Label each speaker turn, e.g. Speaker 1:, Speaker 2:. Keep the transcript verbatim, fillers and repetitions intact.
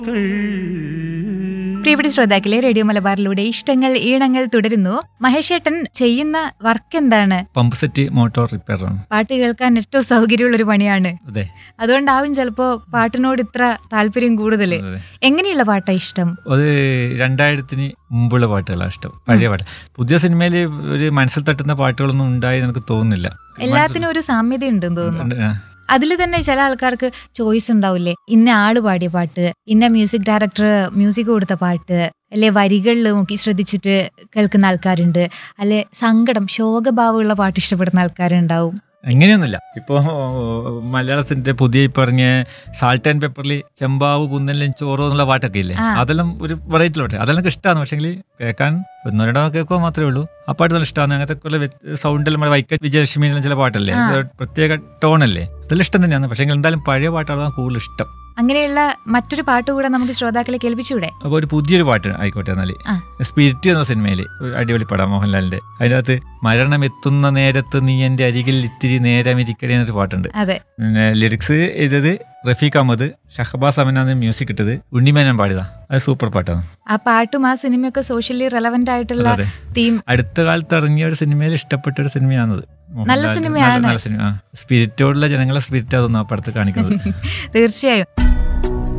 Speaker 1: പ്രിയപ്പെട്ട ശ്രോതാക്കളെ, റേഡിയോ മലബാറിലൂടെ ഇഷ്ടങ്ങൾ ഈണങ്ങൾ തുടരുന്നു. മഹേഷേട്ടൻ ചെയ്യുന്ന വർക്ക് എന്താണ്?
Speaker 2: പമ്പ് സെറ്റ് മോട്ടോർ റിപ്പയർ ആണ്.
Speaker 1: പാട്ട് കേൾക്കാൻ ഏറ്റവും സൗകര്യമുള്ള ഒരു പണിയാണ്.
Speaker 2: അതെ,
Speaker 1: അതുകൊണ്ടാവും ചിലപ്പോ പാട്ടിനോട് ഇത്ര താല്പര്യം കൂടുതൽ. എങ്ങനെയുള്ള പാട്ടാ ഇഷ്ടം?
Speaker 2: അത് രണ്ടായിരത്തിന് മുമ്പുള്ള പാട്ടുകളാണ് ഇഷ്ടം. പഴയ പാട്ട്, പുതിയ സിനിമയിൽ ഒരു മനസ്സിൽ തട്ടുന്ന പാട്ടുകളൊന്നും ഉണ്ടായി എനിക്ക് തോന്നുന്നില്ല.
Speaker 1: എല്ലാത്തിനും ഒരു സാമ്യത ഉണ്ടെന്ന് തോന്നുന്നു.
Speaker 2: ആ,
Speaker 1: അതിൽ തന്നെ ചില ആൾക്കാർക്ക് ചോയ്സ് ഉണ്ടാവില്ലേ, ഇന്ന ആള് പാടിയ പാട്ട്, ഇന്ന മ്യൂസിക് ഡയറക്ടർ മ്യൂസിക് കൊടുത്ത പാട്ട്, അല്ലെ വരികളിൽ നോക്കി ശ്രദ്ധിച്ചിട്ട് കേൾക്കുന്ന ആൾക്കാരുണ്ട്, അല്ലെ സങ്കടം ശോകഭാവമുള്ള പാട്ട് ഇഷ്ടപ്പെടുന്ന ആൾക്കാരുണ്ടാവും.
Speaker 2: അങ്ങനെയൊന്നുമില്ല. ഇപ്പോൾ മലയാളത്തിന്റെ പുതിയ പറഞ്ഞ സാൾട്ട് ആൻഡ് പെപ്പറിൽ ചെമ്പാവ് കുന്നലും ചോറോ എന്നുള്ള പാട്ടൊക്കെ ഇല്ലേ, അതെല്ലാം ഒരു വെറൈറ്റി പാട്ട്, അതെല്ലാം ഇഷ്ടമാണ്. പക്ഷെങ്കിൽ കേൾക്കാൻ ഒന്നോ രണ്ടോ കേൾക്കുക മാത്രമേ ഉള്ളൂ. ആ പാട്ട് നല്ല ഇഷ്ടമാണ്. അങ്ങനത്തെ സൗണ്ടെല്ലാം വൈക്കം വിജയലക്ഷ്മിയിലും ചില പാട്ടല്ലേ, പ്രത്യേക ടോണല്ലേ, അതെല്ലാം ഇഷ്ടം തന്നെയാണ്. പക്ഷെ എന്തായാലും പഴയ പാട്ടാണ് കൂടുതൽ ഇഷ്ടം.
Speaker 1: അങ്ങനെയുള്ള മറ്റൊരു പാട്ട് കൂടെ നമുക്ക് ശ്രോതാക്കളെ കേൾപ്പിച്ചൂടെ?
Speaker 2: അപ്പോൾ ഒരു പുതിയൊരു പാട്ട് ആയിക്കോട്ടെ എന്നാല്. സ്പിരിറ്റ് എന്ന സിനിമയിൽ ഒരു അടിപൊളി പടം മോഹൻലാലിന്റെ. അതിനകത്ത് മരണം എത്തുന്ന നേരത്ത് നീ എന്റെ അരികിൽ ഇത്തിരി നേരം ഇരിക്കണേ എന്നൊരു പാട്ടുണ്ട്. പിന്നെ ലിറിക്സ് എഴുതിയത് റഫീഖ് അഹമ്മദ്, ഷഹബാസ് അമനാണ് മ്യൂസിക് ഇട്ടത്, ഉണ്ണിമേനൻ പാടിയതാ. അത് സൂപ്പർ പാട്ടാണ്.
Speaker 1: ആ പാട്ടും ആ സിനിമയൊക്കെ സോഷ്യലി റെലവന്റ് ആയിട്ടുള്ള തീം.
Speaker 2: അടുത്ത കാലത്ത് ഇറങ്ങിയ ഒരു സിനിമയിൽ ഇഷ്ടപ്പെട്ട ഒരു സിനിമയാണത്.
Speaker 1: നല്ല സിനിമയാണ്.
Speaker 2: നല്ല സിനിമ. സ്പിരിറ്റോടുള്ള ജനങ്ങളെ സ്പിരിറ്റ് അതൊന്നും ആ പടത്ത് കാണിക്കുന്നത്.
Speaker 1: തീർച്ചയായും.